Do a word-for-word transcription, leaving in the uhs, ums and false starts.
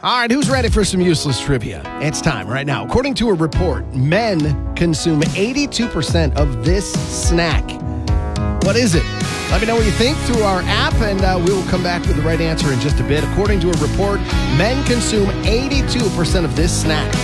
All right, who's ready for some useless trivia? It's time right now. According to a report, men consume eighty-two percent of this snack. What is it? Let me know what you think through our app, and uh, we will come back with the right answer in just a bit. According to a report, men consume eighty-two percent of this snack.